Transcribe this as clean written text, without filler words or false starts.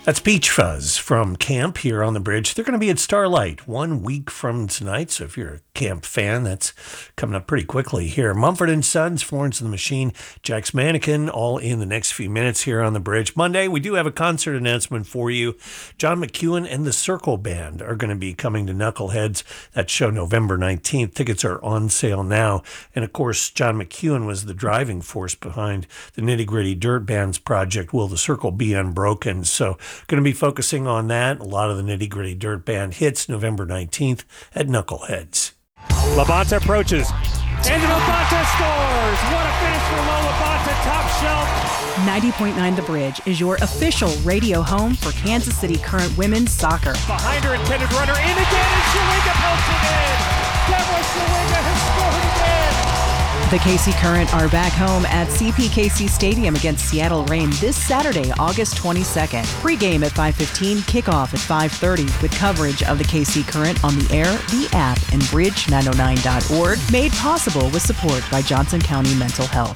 That's Beach Fuzz from camp here on the bridge. They're going to be at Starlight 1 week from tonight. So if you're a camp fan, that's coming up pretty quickly here. Mumford & Sons, Florence and the Machine, Jack's Mannequin, all in the next few minutes here on the bridge. Monday, we do have a concert announcement for you. John McEuen and the Circle Band are going to be coming to Knuckleheads. That show November 19th. Tickets are on sale now. And of course, John McEuen was the driving force behind the Nitty Gritty Dirt Band's project, Will the Circle Be Unbroken? So going to be focusing on that. A lot of the Nitty Gritty Dirt Band hits November 19th at Knuckleheads. Labonte approaches. And Labonte scores! What a finish for Lo Labonte, top shelf. 90.9 The Bridge is your official radio home for Kansas City Current women's soccer. Behind her intended runner, in again, and Shawinga pokes it in. Deborah Shawinga has scored again. The KC Current are back home at CPKC Stadium against Seattle Reign this Saturday, August 22nd. Pre-game at 5:15, kickoff at 5:30 with coverage of the KC Current on the air, the app, and bridge909.org. Made possible with support by Johnson County Mental Health.